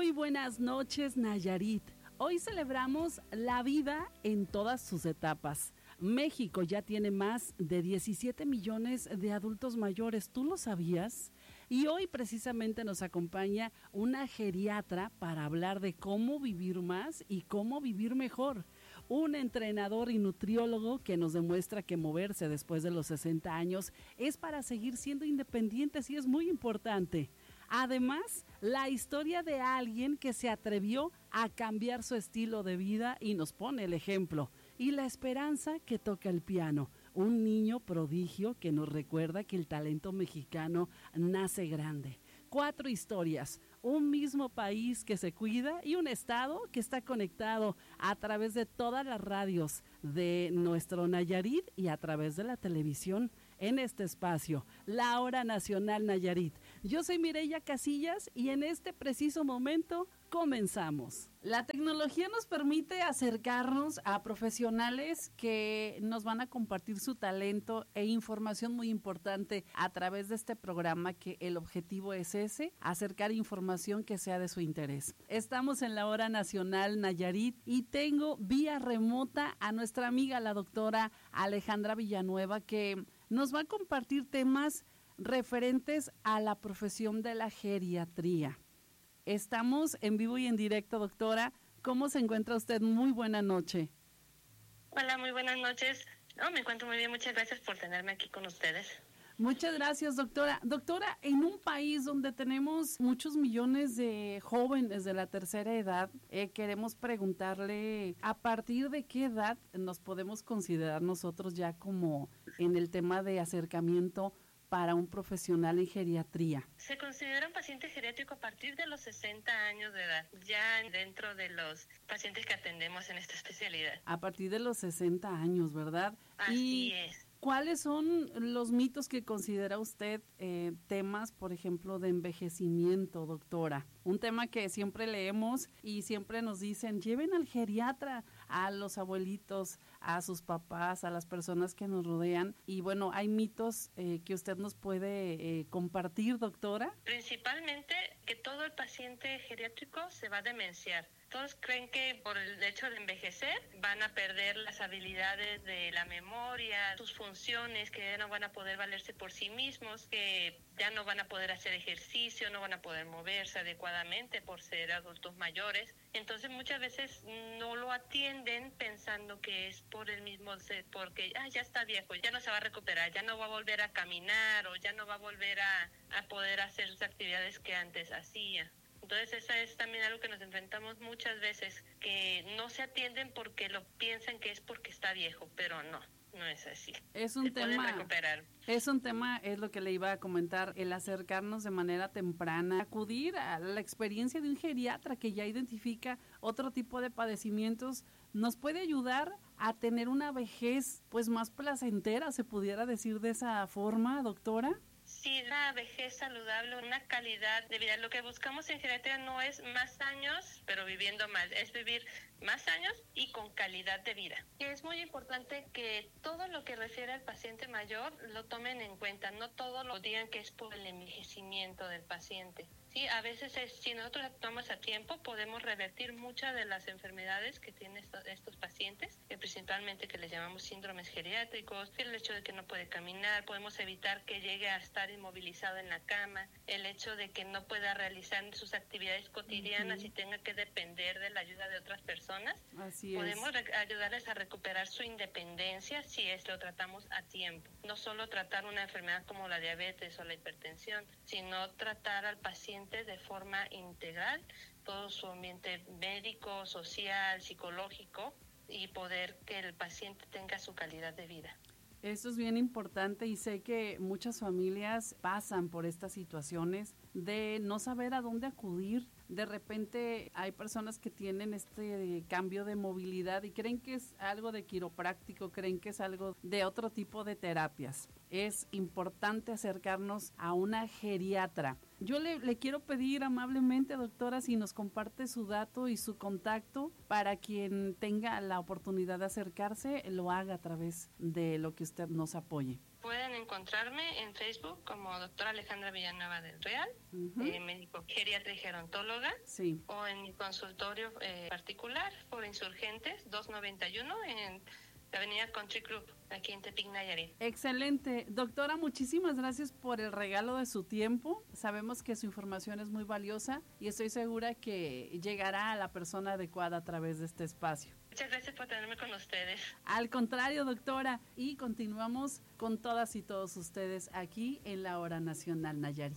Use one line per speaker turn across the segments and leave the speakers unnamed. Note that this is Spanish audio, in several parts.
Muy buenas noches, Nayarit. Hoy celebramos la vida en todas sus etapas. México ya tiene más de 17 millones de adultos mayores, ¿tú lo sabías? Y hoy precisamente nos acompaña una geriatra para hablar de cómo vivir más y cómo vivir mejor. Un entrenador y nutriólogo que nos demuestra que moverse después de los 60 años es para seguir siendo independientes y es muy importante. Además, la historia de alguien que se atrevió a cambiar su estilo de vida y nos pone el ejemplo. Y la esperanza que toca el piano. Un niño prodigio que nos recuerda que el talento mexicano nace grande. 4 historias, un mismo país que se cuida y un estado que está conectado a través de todas las radios de nuestro Nayarit y a través de la televisión en este espacio, la Hora Nacional Nayarit. Yo soy Mireya Casillas y en este preciso momento comenzamos. La tecnología nos permite acercarnos a profesionales que nos van a compartir su talento e información muy importante a través de este programa, que el objetivo es ese, acercar información que sea de su interés. Estamos en la Hora Nacional Nayarit y tengo vía remota a nuestra amiga la doctora Alejandra Villanueva, que nos va a compartir temas referentes a la profesión de la geriatría. Estamos en vivo y en directo, doctora. ¿Cómo se encuentra usted? Muy buena noche.
Hola, muy buenas noches. Me encuentro muy bien, muchas gracias por tenerme aquí con ustedes.
Muchas gracias, doctora. Doctora, en un país donde tenemos muchos millones de jóvenes de la tercera edad, queremos preguntarle, ¿a partir de qué edad nos podemos considerar nosotros ya como en el tema de acercamiento para un profesional en geriatría?
Se considera un paciente geriátrico a partir de los 60 años de edad, ya dentro de los pacientes que atendemos en esta especialidad.
A partir de los 60 años, ¿verdad?
Así es.
¿Cuáles son los mitos que considera usted temas, por ejemplo, de envejecimiento, doctora? Un tema que siempre leemos y siempre nos dicen, lleven al geriatra a los abuelitos, a sus papás, a las personas que nos rodean. Y bueno, hay mitos que usted nos puede compartir, doctora.
Principalmente que todo el paciente geriátrico se va a demenciar. Todos creen que por el hecho de envejecer van a perder las habilidades de la memoria, sus funciones, que ya no van a poder valerse por sí mismos, que ya no van a poder hacer ejercicio, no van a poder moverse adecuadamente por ser adultos mayores. Entonces muchas veces no lo atienden pensando que es por el mismo, porque ya está viejo, ya no se va a recuperar, ya no va a volver a caminar o ya no va a volver a poder hacer sus actividades que antes hacía. Entonces esa es también algo que nos enfrentamos muchas veces, que no se atienden porque lo piensan que es porque está viejo, pero no es así.
Es un tema,
pueden recuperar.
Es un tema, es lo que le iba a comentar, el acercarnos de manera temprana, acudir a la experiencia de un geriatra que ya identifica otro tipo de padecimientos, nos puede ayudar a tener una vejez pues más placentera, se pudiera decir de esa forma, doctora.
Sí, una vejez saludable, una calidad de vida. Lo que buscamos en geriatría no es más años, pero viviendo más, es vivir más años y con calidad de vida. Y es muy importante que todo lo que refiere al paciente mayor lo tomen en cuenta, no todo lo digan que es por el envejecimiento del paciente. Sí, a veces si nosotros actuamos a tiempo podemos revertir muchas de las enfermedades que tienen estos pacientes, principalmente que les llamamos síndromes geriátricos, el hecho de que no puede caminar, podemos evitar que llegue a estar inmovilizado en la cama, el hecho de que no pueda realizar sus actividades cotidianas y tenga que depender de la ayuda de otras personas.
Así
podemos ayudarles a recuperar su independencia si lo tratamos a tiempo. No solo tratar una enfermedad como la diabetes o la hipertensión, sino tratar al paciente de forma integral, todo su ambiente médico, social, psicológico, y poder que el paciente tenga su calidad de vida.
Eso es bien importante y sé que muchas familias pasan por estas situaciones de no saber a dónde acudir. De repente hay personas que tienen este cambio de movilidad y creen que es algo de quiropráctico, creen que es algo de otro tipo de terapias. Es importante acercarnos a una geriatra. Yo le quiero pedir amablemente, doctora, si nos comparte su dato y su contacto para quien tenga la oportunidad de acercarse, lo haga a través de lo que usted nos apoye.
Pueden encontrarme en Facebook como doctora Alejandra Villanueva del Real, médico geriatra y gerontóloga,
sí,
o en mi consultorio particular por Insurgentes 291 en la avenida Country Club, aquí en Tepic, Nayarit.
Excelente. Doctora, muchísimas gracias por el regalo de su tiempo. Sabemos que su información es muy valiosa y estoy segura que llegará a la persona adecuada a través de este espacio.
Muchas gracias por tenerme con ustedes.
Al contrario, doctora, y continuamos con todas y todos ustedes aquí en la Hora Nacional Nayarit.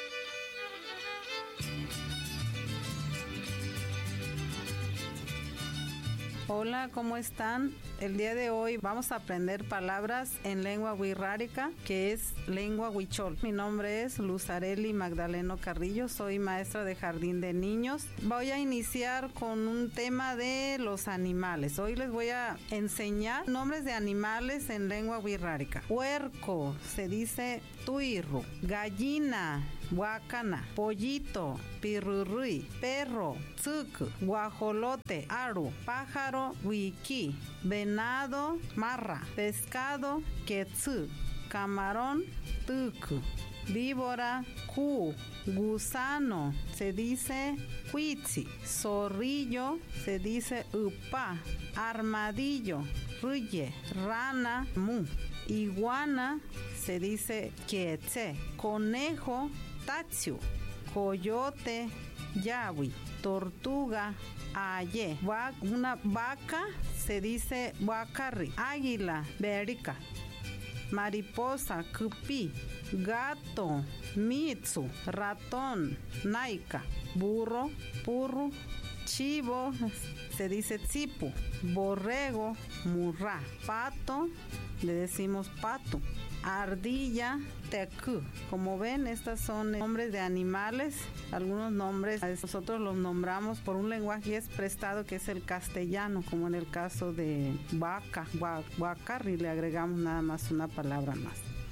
Hola, ¿cómo están? El día de hoy vamos a aprender palabras en lengua wixárika, que es lengua huichol. Mi nombre es Luz Areli Magdaleno Carrillo, soy maestra de jardín de niños. Voy a iniciar con un tema de los animales. Hoy les voy a enseñar nombres de animales en lengua wixárika. Puerco, se dice tuirru. Gallina, huacana. Pollito, pirurui. Perro, tzuc. Guajolote, aru. Pájaro, huiqui. Venado, marra. Pescado, quetzú. Camarón, tucu. Víbora, cu. Gusano, se dice huitzi. Zorrillo, se dice upa. Armadillo, ruye. Rana, mu. Iguana, se dice quetze. Conejo, tatsiu. Coyote, yawi. Tortuga, aye. Una vaca, se dice huacarri. Águila, berica. Mariposa, cupi. Gato, mitsu. Ratón, naika. Burro, purru. Chivo, se dice tzipu. Borrego, murra. Pato, le decimos pato. Ardilla, tecu. Como ven, estas son nombres de animales. Algunos nombres nosotros los nombramos por un lenguaje prestado que es el castellano, como en el caso de vaca, huacarri, le agregamos nada más una palabra más.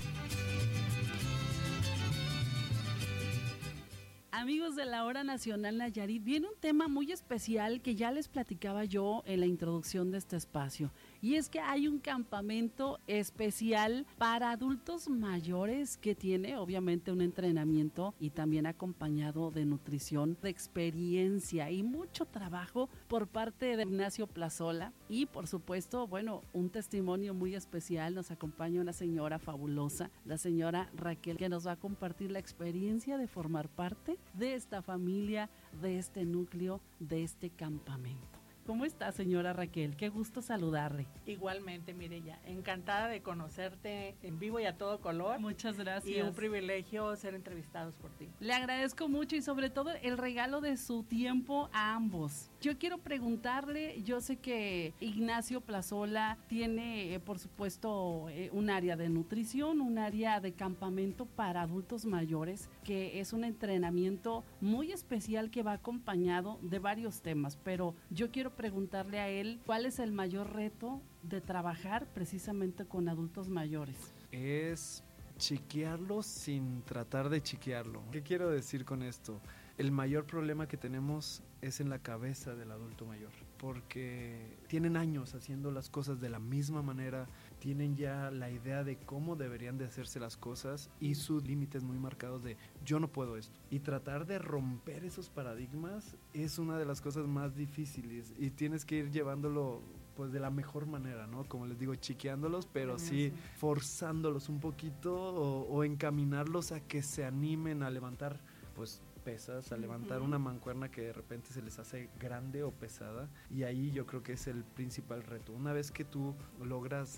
Amigos de la Hora Nacional Nayarit, viene un tema muy especial que ya les platicaba yo en la introducción de este espacio. Y es que hay un campamento especial para adultos mayores que tiene obviamente un entrenamiento y también acompañado de nutrición, de experiencia y mucho trabajo por parte de Ignacio Plazola. Y por supuesto, bueno, un testimonio muy especial. Nos acompaña una señora fabulosa, la señora Raquel, que nos va a compartir la experiencia de formar parte de esta familia, de este núcleo, de este campamento. ¿Cómo está, señora Raquel? Qué gusto saludarle.
Igualmente, Mireya, encantada de conocerte en vivo y a todo color.
Muchas gracias.
Y un privilegio ser entrevistados por ti.
Le agradezco mucho y sobre todo el regalo de su tiempo a ambos. Yo quiero preguntarle, yo sé que Ignacio Plazola tiene, por supuesto, un área de nutrición, un área de campamento para adultos mayores, que es un entrenamiento muy especial que va acompañado de varios temas, pero yo quiero preguntarle a él cuál es el mayor reto de trabajar precisamente con adultos mayores.
Es chiquearlo sin tratar de chiquearlo. ¿Qué quiero decir con esto? El mayor problema que tenemos es en la cabeza del adulto mayor, porque tienen años haciendo las cosas de la misma manera, tienen ya la idea de cómo deberían de hacerse las cosas y sus límites muy marcados de yo no puedo esto. Y tratar de romper esos paradigmas es una de las cosas más difíciles y tienes que ir llevándolo pues de la mejor manera, ¿no? Como les digo, chiqueándolos, pero sí forzándolos un poquito o encaminarlos a que se animen a levantar pues pesas, a levantar una mancuerna que de repente se les hace grande o pesada, y ahí yo creo que es el principal reto. Una vez que tú logras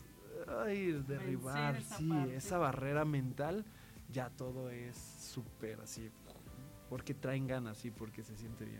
derribar esa barrera mental, ya todo es súper así, porque traen ganas y porque se siente bien.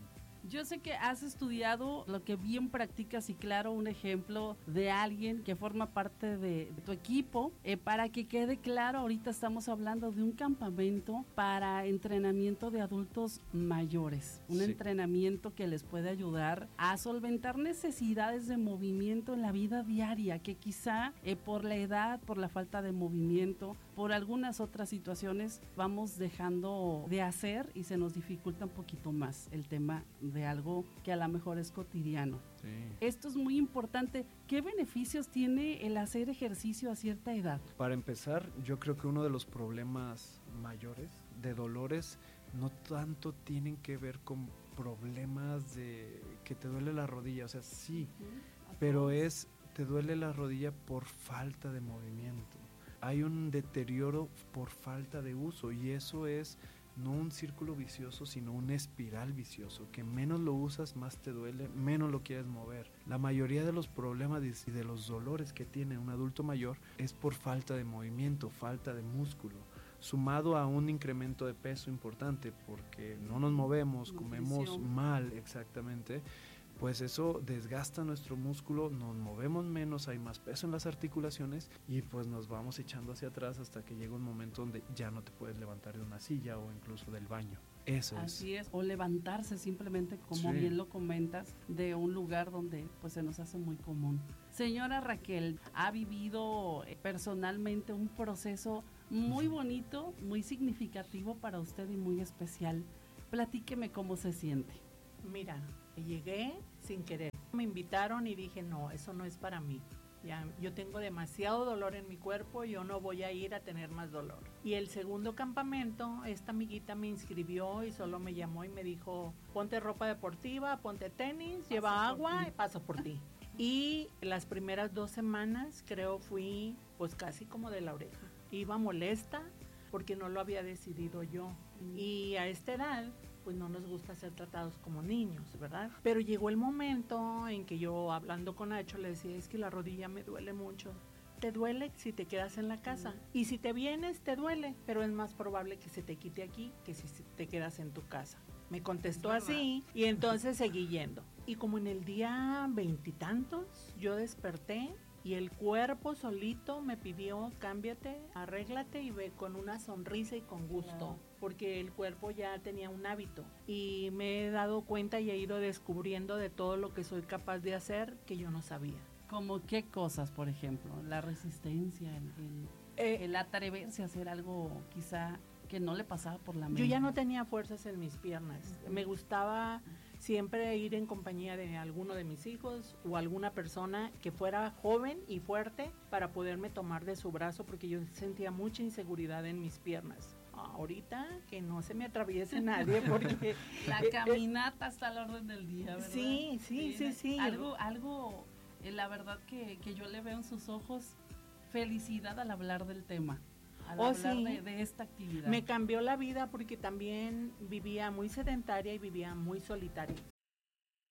Yo sé que has estudiado lo que bien practicas y claro, un ejemplo de alguien que forma parte de tu equipo. Para que quede claro, ahorita estamos hablando de un campamento para entrenamiento de adultos mayores. Un entrenamiento que les puede ayudar a solventar necesidades de movimiento en la vida diaria, que quizá por la edad, por la falta de movimiento, por algunas otras situaciones vamos dejando de hacer y se nos dificulta un poquito más el tema de algo que a lo mejor es cotidiano.
Sí.
Esto es muy importante. ¿Qué beneficios tiene el hacer ejercicio a cierta edad?
Para empezar, yo creo que uno de los problemas mayores de dolores no tanto tienen que ver con problemas de que te duele la rodilla, o sea, sí, pero te duele la rodilla por falta de movimiento. Hay un deterioro por falta de uso y eso es no un círculo vicioso, sino una espiral vicioso, que menos lo usas, más te duele, menos lo quieres mover. La mayoría de los problemas y de los dolores que tiene un adulto mayor es por falta de movimiento, falta de músculo, sumado a un incremento de peso importante, porque no nos movemos, comemos mal, exactamente. Pues eso desgasta nuestro músculo, nos movemos menos, hay más peso en las articulaciones y pues nos vamos echando hacia atrás hasta que llega un momento donde ya no te puedes levantar de una silla o incluso del baño. Eso
Así es, o levantarse simplemente, como bien lo comentas, de un lugar donde pues se nos hace muy común. Señora Raquel, ha vivido personalmente un proceso muy bonito, muy significativo para usted y muy especial. Platíqueme cómo se siente.
Mira, llegué sin querer. Me invitaron y dije, no, eso no es para mí. Ya, yo tengo demasiado dolor en mi cuerpo, yo no voy a ir a tener más dolor. Y el segundo campamento, esta amiguita me inscribió y solo me llamó y me dijo, ponte ropa deportiva, ponte tenis, lleva agua y paso por ti. Y las primeras 2 semanas creo fui pues casi como de la oreja. Iba molesta porque no lo había decidido yo. Y a esta edad pues no nos gusta ser tratados como niños, ¿verdad? Pero llegó el momento en que yo, hablando con Nacho, le decía, es que la rodilla me duele mucho. Te duele si te quedas en la casa. Y si te vienes, te duele, pero es más probable que se te quite aquí que si te quedas en tu casa. Me contestó así y entonces seguí yendo. Y como en el día 20 y tantos, yo desperté y el cuerpo solito me pidió, cámbiate, arréglate y ve con una sonrisa y con gusto, porque el cuerpo ya tenía un hábito. Y me he dado cuenta y he ido descubriendo de todo lo que soy capaz de hacer que yo no sabía.
¿Cómo qué cosas, por ejemplo? La resistencia, el atreverse a hacer algo quizá que no le pasaba por la mente.
Yo ya no tenía fuerzas en mis piernas. Me gustaba siempre ir en compañía de alguno de mis hijos o alguna persona que fuera joven y fuerte para poderme tomar de su brazo, porque yo sentía mucha inseguridad en mis piernas. Ahorita que no se me atraviese nadie porque
la caminata está a la orden del día, ¿verdad?
Sí.
Algo la verdad que yo le veo en sus ojos felicidad al hablar del tema. Al hablar de esta actividad.
Me cambió la vida porque también vivía muy sedentaria y vivía muy solitaria.